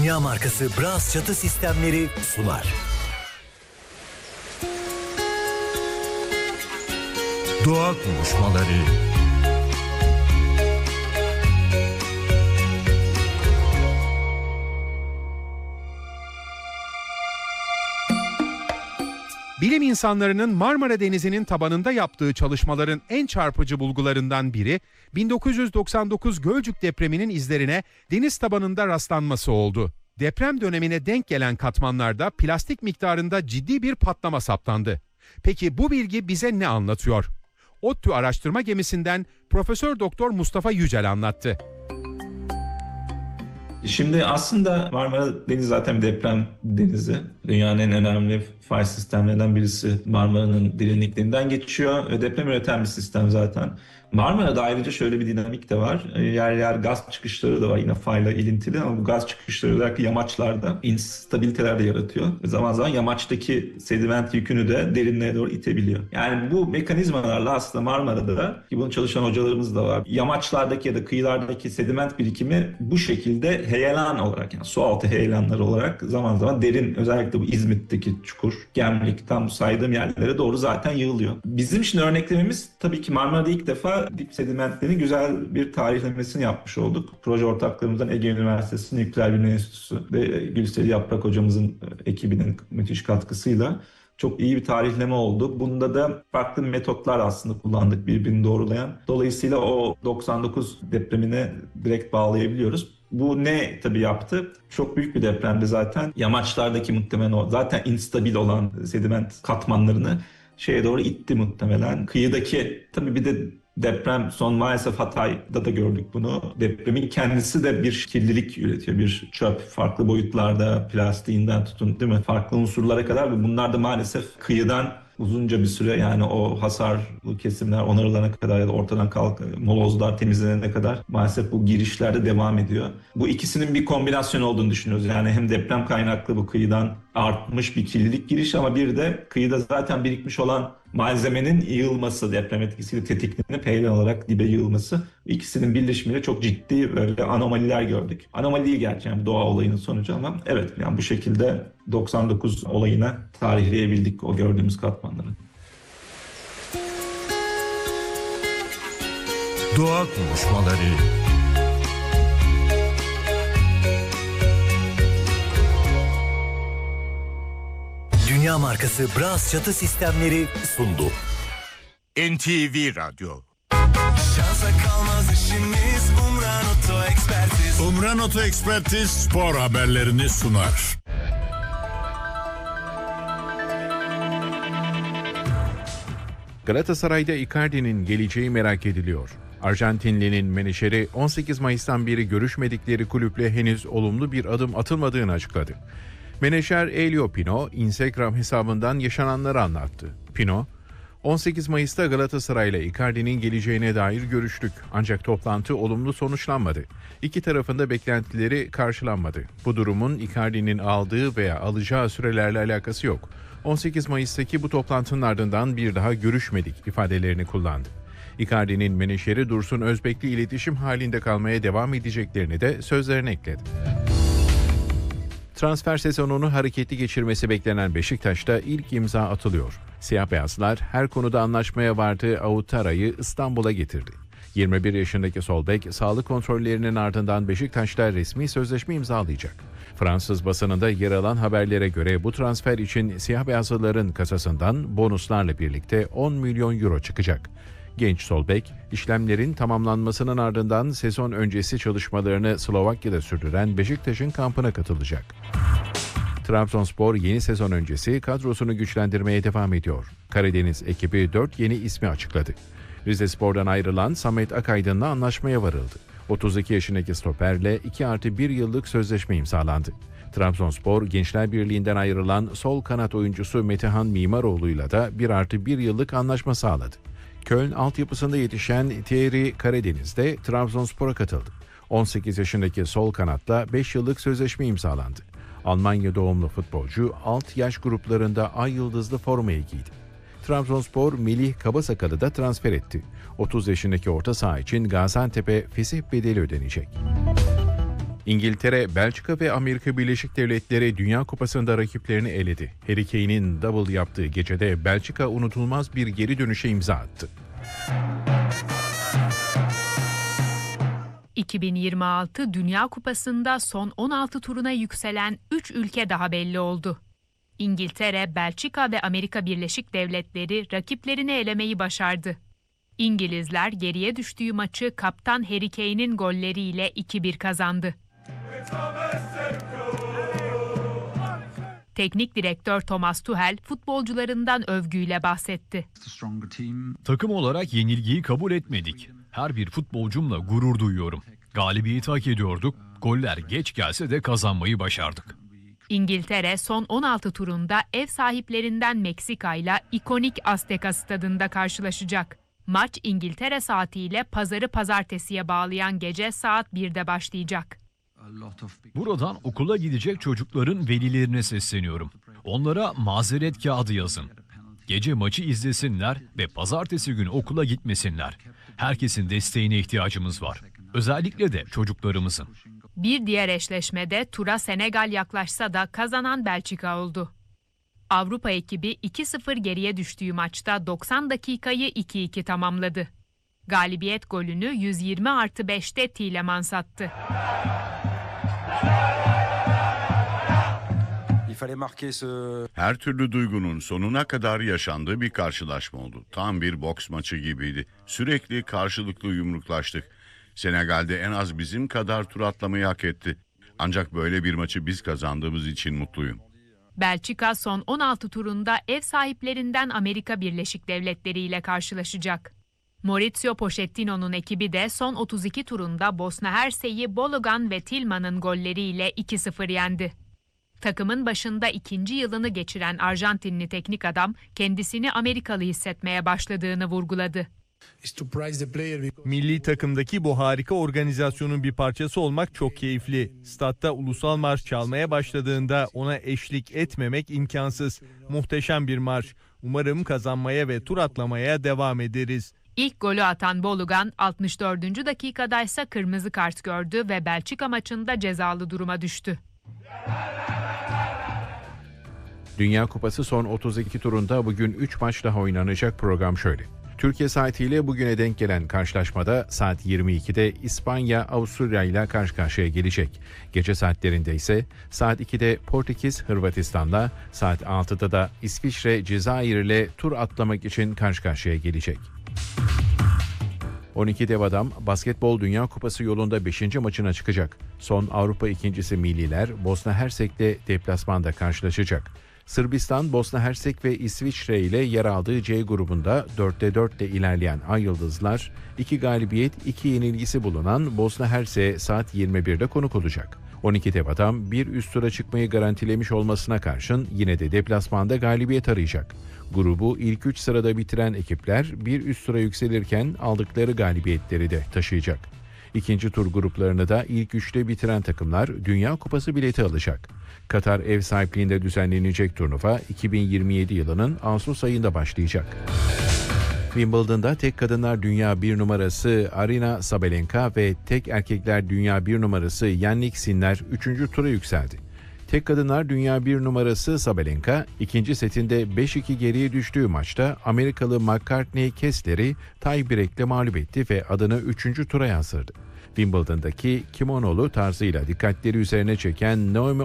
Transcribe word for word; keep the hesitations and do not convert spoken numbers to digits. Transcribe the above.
Dünya markası Bras çatı sistemleri sunar. Doğa konuşmaları. Bilim insanlarının Marmara Denizi'nin tabanında yaptığı çalışmaların en çarpıcı bulgularından biri, bin dokuz yüz doksan dokuz Gölcük depreminin izlerine deniz tabanında rastlanması oldu. Deprem dönemine denk gelen katmanlarda plastik miktarında ciddi bir patlama saptandı. Peki bu bilgi bize ne anlatıyor? ODTÜ araştırma gemisinden Profesör Doktor Mustafa Yücel anlattı. Şimdi aslında Marmara Denizi zaten bir deprem denizi. Dünyanın en önemli fay sistemlerinden birisi Marmara'nın derinliklerinden geçiyor ve deprem üreten bir sistem zaten. Marmara'da ayrıca şöyle bir dinamik de var. Yer yer gaz çıkışları da var yine fayla ilintili ama bu gaz çıkışları özellikle yamaçlarda instabiliteler de yaratıyor. Ve zaman zaman yamaçtaki sediment yükünü de derinliğe doğru itebiliyor. Yani bu mekanizmalarla aslında Marmara'da, ki bunu çalışan hocalarımız da var, yamaçlardaki ya da kıyılardaki sediment birikimi bu şekilde heyelan olarak, yani su altı heyelanları olarak zaman zaman derin, özellikle bu İzmit'teki çukur, Gemlik, tam saydığım yerlere doğru zaten yığılıyor. Bizim şimdi örneklememiz tabii ki Marmara'da ilk defa dip sedimentlerin güzel bir tarihlemesini yapmış olduk. Proje ortaklarımızdan Ege Üniversitesi Nükleer Bilimler Enstitüsü ve Gülsel Yaprak hocamızın ekibinin müthiş katkısıyla çok iyi bir tarihleme oldu. Bunda da farklı metotlar aslında kullandık birbirini doğrulayan. Dolayısıyla o doksan dokuz depremine direkt bağlayabiliyoruz. Bu ne tabii yaptı? Çok büyük bir depremdi zaten. Yamaçlardaki muhtemelen o zaten instabil olan sediment katmanlarını şeye doğru itti muhtemelen. Kıyıdaki tabii bir de deprem son maalesef Hatay'da da gördük bunu. Depremin kendisi de bir kirlilik üretiyor. Bir çöp farklı boyutlarda, plastiğinden tutun değil mi? Farklı unsurlara kadar ve bunlar da maalesef kıyıdan uzunca bir süre, yani o hasarlı kesimler onarılana kadar ya da ortadan kalk, molozlar temizlenene kadar maalesef bu girişlerde devam ediyor. Bu ikisinin bir kombinasyon olduğunu düşünüyoruz. Yani hem deprem kaynaklı bu kıyıdan artmış bir kirlilik giriş ama bir de kıyıda zaten birikmiş olan malzemenin yığılması, deprem etkisiyle tetiklenip heyelan olarak dibe yığılması. İkisinin birleşimiyle çok ciddi böyle anomaliler gördük. Anomali değil gerçi, yani doğa olayının sonucu ama evet, yani bu şekilde doksan dokuz olayına tarihleyebildik o gördüğümüz katmanları. Doğa konuşmaları. Dünya markası Bras çatı sistemleri sundu. N T V Radyo. Şansa kalmaz işimiz, Umran Oto Ekspertiz. Umran Oto Ekspertiz spor haberlerini sunar. Galatasaray'da Icardi'nin geleceği merak ediliyor. Arjantinli'nin menajeri on sekiz Mayıs'tan beri görüşmedikleri kulüple henüz olumlu bir adım atılmadığını açıkladı. Menajer Elio Pino, Instagram hesabından yaşananları anlattı. Pino, on sekiz Mayıs'ta Galatasaray'la Icardi'nin geleceğine dair görüştük. Ancak toplantı olumlu sonuçlanmadı. İki tarafın da beklentileri karşılanmadı. Bu durumun Icardi'nin aldığı veya alacağı sürelerle alakası yok. on sekiz Mayıs'taki bu toplantının ardından bir daha görüşmedik ifadelerini kullandı. Icardi'nin menajeri Dursun Özbek'le iletişim halinde kalmaya devam edeceklerini de sözlerine ekledi. Transfer sezonunu hareketli geçirmesi beklenen Beşiktaş'ta ilk imza atılıyor. Siyah beyazlar her konuda anlaşmaya vardığı Outara'yı İstanbul'a getirdi. yirmi bir yaşındaki sol bek sağlık kontrollerinin ardından Beşiktaş'ta resmi sözleşme imzalayacak. Fransız basınında yer alan haberlere göre bu transfer için siyah beyazlıların kasasından bonuslarla birlikte on milyon euro çıkacak. Genç sol bek, işlemlerin tamamlanmasının ardından sezon öncesi çalışmalarını Slovakya'da sürdüren Beşiktaş'ın kampına katılacak. Trabzonspor yeni sezon öncesi kadrosunu güçlendirmeye devam ediyor. Karadeniz ekibi dört yeni ismi açıkladı. Rizespor'dan ayrılan Samet Akaydın'la anlaşmaya varıldı. otuz iki yaşındaki stoperle iki artı bir yıllık sözleşme imzalandı. Trabzonspor, Gençler Birliği'nden ayrılan sol kanat oyuncusu Metehan Mimaroğlu'yla da bir artı bir yıllık anlaşma sağladı. Köln altyapısında yetişen Thierry Karadeniz de Trabzonspor'a katıldı. on sekiz yaşındaki sol kanatla beş yıllık sözleşme imzalandı. Almanya doğumlu futbolcu alt yaş gruplarında ay yıldızlı formayı giydi. Trabzonspor Melih Kabasakal'ı da transfer etti. otuz yaşındaki orta saha için Gaziantep'e fesih bedeli ödenecek. İngiltere, Belçika ve Amerika Birleşik Devletleri Dünya Kupası'nda rakiplerini eledi. Harry Kane'in double yaptığı gecede Belçika unutulmaz bir geri dönüşe imza attı. iki bin yirmi altı Dünya Kupası'nda son on altı turuna yükselen üç ülke daha belli oldu. İngiltere, Belçika ve Amerika Birleşik Devletleri rakiplerini elemeyi başardı. İngilizler geriye düştüğü maçı kaptan Harry Kane'in golleriyle iki bir kazandı. Teknik direktör Thomas Tuchel futbolcularından övgüyle bahsetti. Takım olarak yenilgiyi kabul etmedik. Her bir futbolcumla gurur duyuyorum. Galibiyeti hak ediyorduk. Goller geç gelse de kazanmayı başardık. İngiltere son on altı turunda ev sahiplerinden Meksika ile ikonik Azteca stadında karşılaşacak. Maç İngiltere saatiyle pazarı pazartesiye bağlayan gece saat birde başlayacak. Buradan okula gidecek çocukların velilerine sesleniyorum. Onlara mazeret kağıdı yazın. Gece maçı izlesinler ve pazartesi günü okula gitmesinler. Herkesin desteğine ihtiyacımız var. Özellikle de çocuklarımızın. Bir diğer eşleşmede tura Senegal yaklaşsa da kazanan Belçika oldu. Avrupa ekibi iki sıfır geriye düştüğü maçta doksan dakikayı iki iki tamamladı. Galibiyet golünü yüz yirmi artı beşte Tielemans attı. Her türlü duygunun sonuna kadar yaşandığı bir karşılaşma oldu. Tam bir boks maçı gibiydi. Sürekli karşılıklı yumruklaştık. Senegal'de en az bizim kadar tur atlamayı hak etti. Ancak böyle bir maçı biz kazandığımız için mutluyum. Belçika son on altı turunda ev sahiplerinden Amerika Birleşik Devletleri ile karşılaşacak. Mauricio Pochettino'nun ekibi de son otuz iki turunda Bosna Hersek'i Balogan ve Tillman'ın golleriyle iki sıfır yendi. Takımın başında ikinci yılını geçiren Arjantinli teknik adam kendisini Amerikalı hissetmeye başladığını vurguladı. Milli takımdaki bu harika organizasyonun bir parçası olmak çok keyifli. Statta ulusal marş çalmaya başladığında ona eşlik etmemek imkansız. Muhteşem bir marş. Umarım kazanmaya ve tur atlamaya devam ederiz. İlk golü atan Balogan altmış dördüncü dakikadaysa kırmızı kart gördü ve Belçika maçında cezalı duruma düştü. Dünya Kupası son otuz iki turunda bugün üç maç daha oynanacak. Program şöyle. Türkiye saatiyle bugüne denk gelen karşılaşmada saat yirmi ikide İspanya Avusturya ile karşı karşıya gelecek. Gece saatlerinde ise saat ikide Portekiz Hırvatistan'la, saat altıda da İsviçre Cezayir ile tur atlamak için karşı karşıya gelecek. on iki dev adam Basketbol Dünya Kupası yolunda beşinci maçına çıkacak. Son Avrupa ikincisi Milliler Bosna Hersek'le deplasmanda karşılaşacak. Sırbistan, Bosna Hersek ve İsviçre ile yer aldığı C grubunda dörtte dörtle ilerleyen Ay Yıldızlar, iki galibiyet, iki yenilgisi bulunan Bosna Hersek'e saat yirmi birde konuk olacak. on iki dev adam bir üst tura çıkmayı garantilemiş olmasına karşın yine de deplasmanda galibiyet arayacak. Grubu ilk üç sırada bitiren ekipler bir üst tura yükselirken aldıkları galibiyetleri de taşıyacak. İkinci tur gruplarını da ilk üçte bitiren takımlar Dünya Kupası bileti alacak. Katar ev sahipliğinde düzenlenecek turnuva iki bin yirmi yedi yılının Ağustos ayında başlayacak. Wimbledon'da tek kadınlar dünya bir numarası Aryna Sabalenka ve tek erkekler dünya bir numarası Jannik Sinner üçüncü tura yükseldi. Tek kadınlar dünya bir numarası Sabalenka, ikinci setinde beş iki geriye düştüğü maçta Amerikalı McCartney Kessler'i tie-break'le mağlup etti ve adını üçüncü tura yazdırdı. Wimbledon'daki kimonolu tarzıyla dikkatleri üzerine çeken Naomi